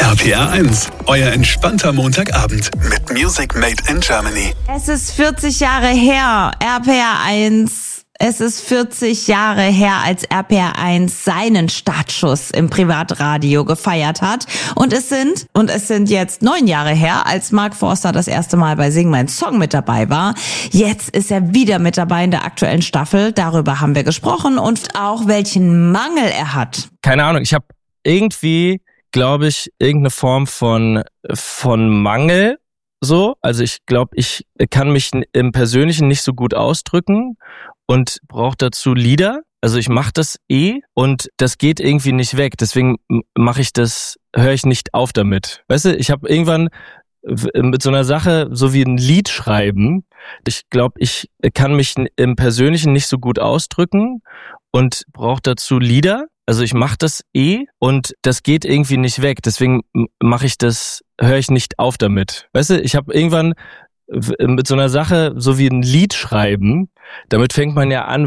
RPR 1, euer entspannter Montagabend mit Music Made in Germany. Es ist 40 Jahre her, RPR 1. Es ist 40 Jahre her, als RPR 1 seinen Startschuss im Privatradio gefeiert hat. Und es sind jetzt 9 Jahre her, als Mark Forster das erste Mal bei Sing mein Song mit dabei war. Jetzt ist er wieder mit dabei in der aktuellen Staffel. Darüber haben wir gesprochen und auch welchen Mangel er hat. Keine Ahnung, ich habe irgendwie, glaube ich, irgendeine Form von Mangel. So, also ich glaube, ich kann mich im Persönlichen nicht so gut ausdrücken und brauche dazu Lieder. Also ich mache das und das geht irgendwie nicht weg. Deswegen höre ich nicht auf damit. Weißt du, ich habe irgendwann mit so einer Sache, so wie ein Lied schreiben, ich glaube, ich kann mich im Persönlichen nicht so gut ausdrücken und brauche dazu Lieder. Also ich mache das und das geht irgendwie nicht weg. Deswegen höre ich nicht auf damit. Weißt du, ich habe irgendwann mit so einer Sache, so wie ein Lied schreiben, damit fängt man ja an,